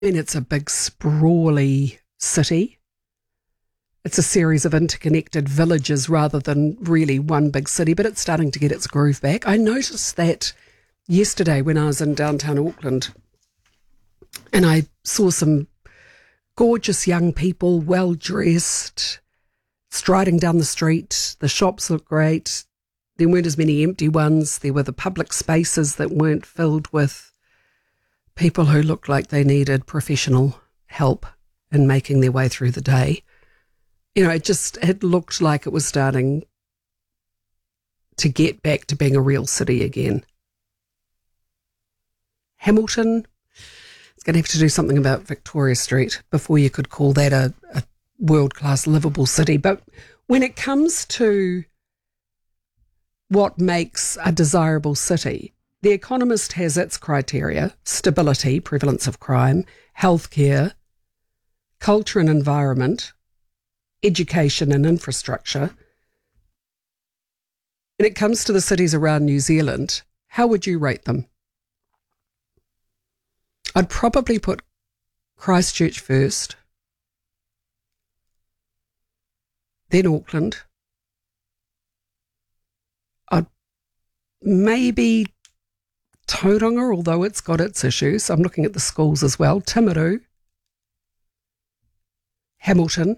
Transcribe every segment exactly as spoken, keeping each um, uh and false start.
mean, it's a big, sprawly city. It's a series of interconnected villages rather than really one big city, but it's starting to get its groove back. I noticed that yesterday when I was in downtown Auckland and I saw some gorgeous young people, well-dressed, striding down the street. The shops looked great. There weren't as many empty ones. There were the public spaces that weren't filled with people who looked like they needed professional help in making their way through the day. You know, it just, it looked like it was starting to get back to being a real city again. Hamilton, it's going to have to do something about Victoria Street before you could call that a, a world-class livable city. But when it comes to what makes a desirable city, The Economist has its criteria: stability, prevalence of crime, healthcare, culture and environment, education and infrastructure. When it comes to the cities around New Zealand, how would you rate them? I'd probably put Christchurch first, then Auckland. I'd maybe Tauranga, although it's got its issues. I'm looking at the schools as well. Timaru, Hamilton,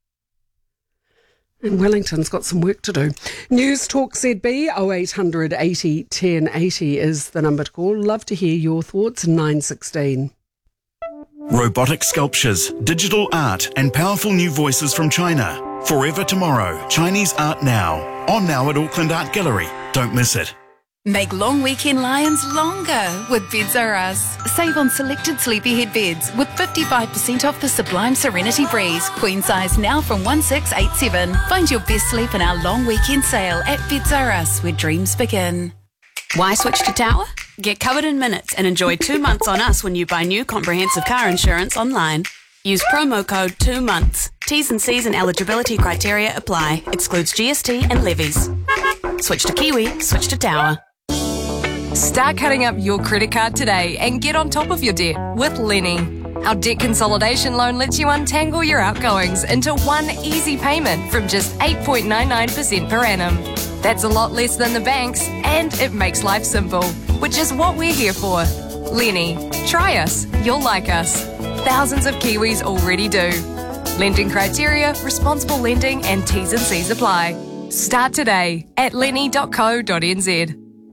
and Wellington's got some work to do. News Talk Z B, oh eight hundred eighty ten eighty is the number to call. Love to hear your thoughts. nine sixteen. Robotic sculptures, digital art and powerful new voices from China. Forever Tomorrow, Chinese Art Now. On now at Auckland Art Gallery. Don't miss it. Make long weekend lions longer with Beds R Us. Save on selected sleepyhead beds with fifty-five percent off the Sublime Serenity Breeze. Queen size now from one six eight seven. Find your best sleep in our long weekend sale at Beds R Us, where dreams begin. Why switch to Tower? Get covered in minutes and enjoy two months on us when you buy new comprehensive car insurance online. Use promo code two months. T's and C's and eligibility criteria apply. Excludes G S T and levies. Switch to Kiwi, switch to Tower. Start cutting up your credit card today and get on top of your debt with Lenny. Our debt consolidation loan lets you untangle your outgoings into one easy payment from just eight point nine nine percent per annum. That's a lot less than the banks, and it makes life simple, which is what we're here for. Lenny, try us, you'll like us. Thousands of Kiwis already do. Lending criteria, responsible lending and T's and C's apply. Start today at lenny dot co dot n z.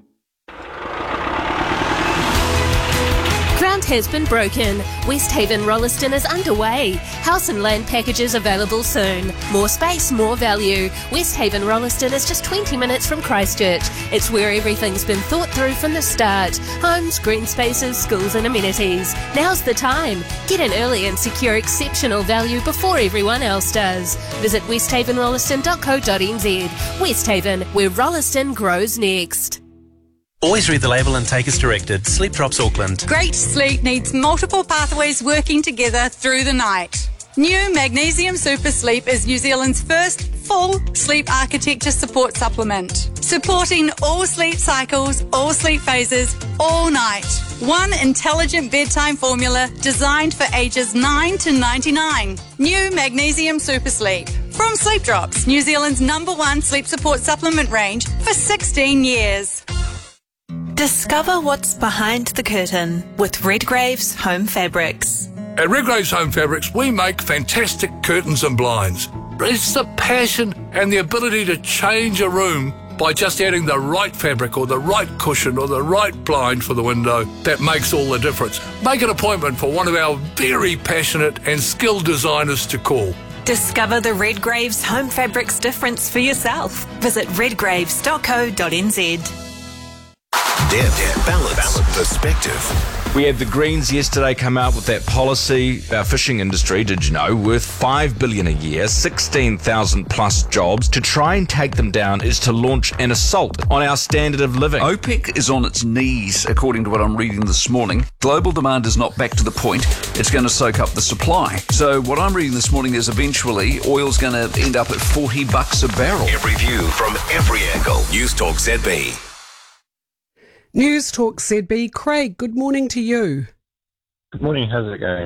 Ground has been broken. Westhaven Rolleston is underway. House and land packages available soon. More space, more value. Westhaven Rolleston is just twenty minutes from Christchurch. It's where everything's been thought through from the start. Homes, green spaces, schools and amenities. Now's the time. Get in early and secure exceptional value before everyone else does. Visit westhaven rolleston dot co dot n z. Westhaven, where Rolleston grows next. Always read the label and take as directed. Sleep Drops Auckland. Great sleep needs multiple pathways working together through the night. New Magnesium Super Sleep is New Zealand's first full sleep architecture support supplement, supporting all sleep cycles, all sleep phases, all night. One intelligent bedtime formula designed for ages nine to ninety-nine. New Magnesium Super Sleep. From Sleep Drops, New Zealand's number one sleep support supplement range for sixteen years. Discover what's behind the curtain with Redgrave's Home Fabrics. At Redgrave's Home Fabrics, we make fantastic curtains and blinds. It's the passion and the ability to change a room by just adding the right fabric or the right cushion or the right blind for the window that makes all the difference. Make an appointment for one of our very passionate and skilled designers to call. Discover the Redgrave's Home Fabrics difference for yourself. Visit redgraves dot co dot n z. Deb, Deb, balance, balance, perspective. We had the Greens yesterday come out with that policy. Our fishing industry, did you know, worth five billion dollars a year, sixteen thousand plus jobs. To try and take them down is to launch an assault on our standard of living. OPEC is on its knees, according to what I'm reading this morning. Global demand is not back to the point. It's going to soak up the supply. So what I'm reading this morning is eventually oil's going to end up at forty bucks a barrel. Every view from every angle. News Talk Z B. News Talk Z B. Craig, good morning to you. Good morning, how's it going?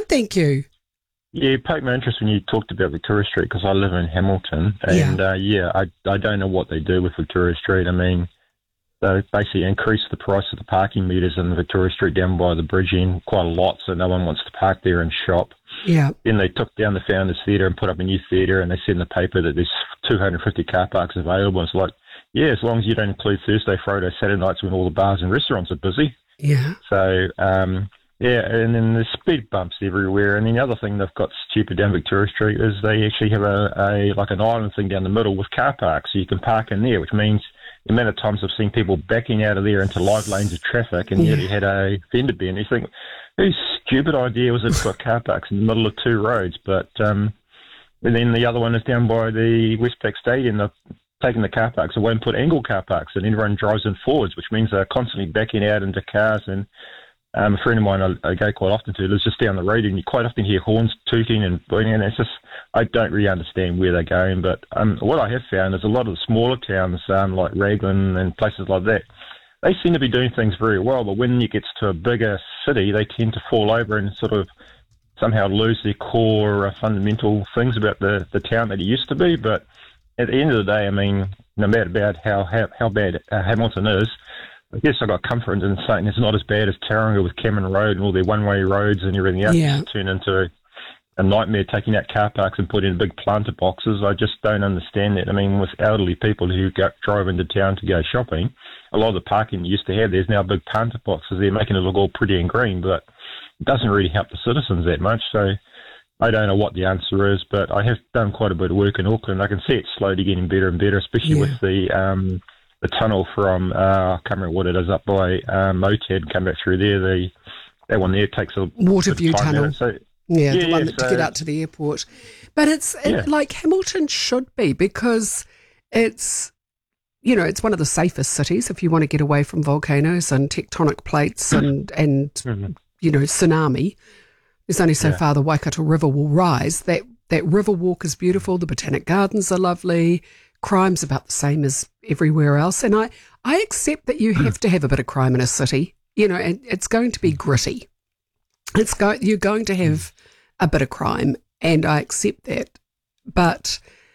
thank you. Yeah, it piqued my interest when you talked about Victoria Street because I live in Hamilton. And, yeah, uh, yeah I, I don't know what they do with Victoria Street. I mean, they basically increased the price of the parking meters in Victoria Street down by the bridge end quite a lot, so no one wants to park there and shop. Yeah. Then they took down the Founders Theatre and put up a new theatre, and they said in the paper that there's two hundred fifty car parks available. It's like, yeah, as long as you don't include Thursday, Friday, Saturday nights when all the bars and restaurants are busy. Yeah. So, um, yeah, and then there's speed bumps everywhere. And then the other thing they've got stupid down Victoria Street is they actually have a, a like an island thing down the middle with car parks, so you can park in there, which means the amount of times I've seen people backing out of there into live lanes of traffic, and yeah. yet you had a fender bend. You think, whose stupid idea was it to put car parks in the middle of two roads? But um, and then the other one is down by the Westpac Stadium. They're taking the car parks away and put angle car parks, and everyone drives in forwards, which means they're constantly backing out into cars. And um, a friend of mine I, I go quite often to lives just down the road, and you quite often hear horns tooting and booming, and it's just, I don't really understand where they're going. But um, what I have found is a lot of the smaller towns, um, like Raglan and places like that, they seem to be doing things very well, but when it gets to a bigger city, they tend to fall over and sort of somehow lose their core uh, fundamental things about the, the town that it used to be. But at the end of the day, I mean, no matter about how how, how bad uh, Hamilton is, I guess I got comfort in saying it's not as bad as Tauranga with Cameron Road and all their one-way roads and everything else. Yeah. Turn into a nightmare taking out car parks and putting in big planter boxes. I just don't understand that. I mean, with elderly people who go, drive into town to go shopping, a lot of the parking you used to have, there's now big planter boxes. They're making it look all pretty and green, but it doesn't really help the citizens that much. So I don't know what the answer is, but I have done quite a bit of work in Auckland. I can see it's slowly getting better and better, especially yeah. with the um, the tunnel from, uh, I can't remember what it is, up by um, Motad, come back through there. The That one there takes a Waterview Tunnel. So, yeah, yeah, the one yeah, that, so, to get out to the airport. But it's yeah. it, like Hamilton should be, because it's, you know, it's one of the safest cities if you want to get away from volcanoes and tectonic plates and, and mm-hmm. you know, tsunami. There's only so yeah. far the Waikato River will rise. That that river walk is beautiful. The Botanic Gardens are lovely. Crime's about the same as everywhere else. And I, I accept that you have to have a bit of crime in a city, you know, and it's going to be gritty. It's go, you're going to have a bit of crime, and I accept that. But,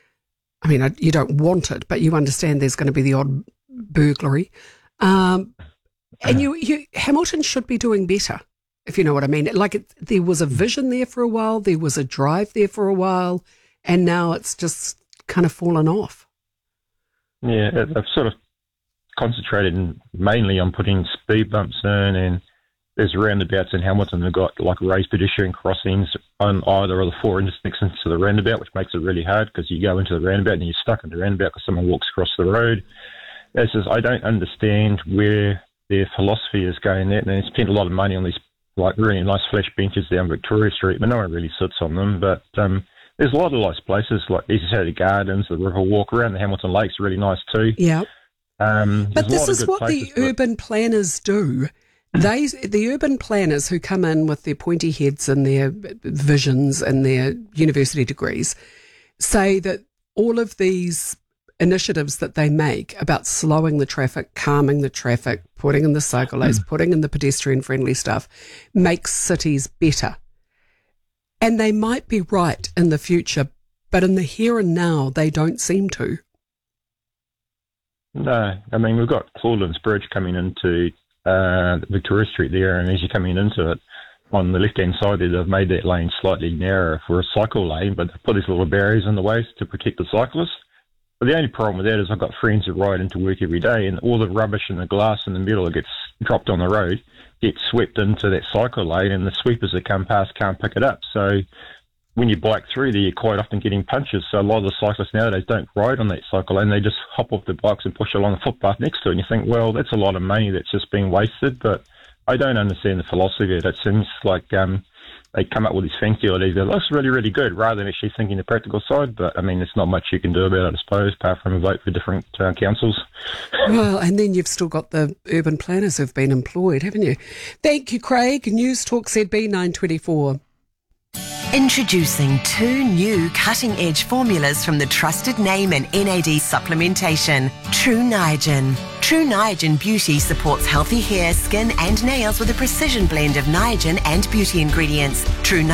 I mean, I, you don't want it, but you understand there's going to be the odd burglary. Um, and you, you, Hamilton should be doing better, if you know what I mean. Like, it, there was a vision there for a while, there was a drive there for a while, and now it's just kind of fallen off. Yeah, I've sort of concentrated mainly on putting speed bumps in, and there's roundabouts in Hamilton that got like raised pedestrian crossings on either of the four intersections to the roundabout, which makes it really hard because you go into the roundabout and you're stuck in the roundabout because someone walks across the road. It's just, I don't understand where their philosophy is going at, and they spent a lot of money on these like really nice flash benches down Victoria Street, but no one really sits on them. But um, there's a lot of nice places like East Saturday Gardens, the River Walk around the Hamilton Lakes, really nice too. Yeah. Um, but this is what places, the urban planners do. They, the urban planners who come in with their pointy heads and their visions and their university degrees, say that all of these initiatives that they make about slowing the traffic, calming the traffic, putting in the cycle lanes, mm. putting in the pedestrian-friendly stuff, makes cities better. And they might be right in the future, but in the here and now, they don't seem to. No, I mean, we've got Clawlands Bridge coming into uh, Victoria Street there, and as you're coming into it, on the left-hand side there, they've made that lane slightly narrower for a cycle lane, but they've put these little barriers in the way to protect the cyclists. But the only problem with that is I've got friends that ride into work every day, and all the rubbish and the glass in the middle that gets dropped on the road gets swept into that cycle lane, and the sweepers that come past can't pick it up. So when you bike through there, you're quite often getting punches. So a lot of the cyclists nowadays don't ride on that cycle lane. They just hop off their bikes and push along the footpath next to it. And you think, well, that's a lot of money that's just being wasted. But I don't understand the philosophy of it. It seems like um, they come up with these fancy ideas that looks really, really good, rather than actually thinking the practical side. But, I mean, there's not much you can do about it, I suppose, apart from vote for different uh, councils. Well, and then you've still got the urban planners who've been employed, haven't you? Thank you, Craig. News Talk Z B nine twenty-four. Introducing two new cutting-edge formulas from the trusted name in N A D supplementation, True Niagen. True Niagen Beauty supports healthy hair, skin and nails with a precision blend of Niagen and beauty ingredients. True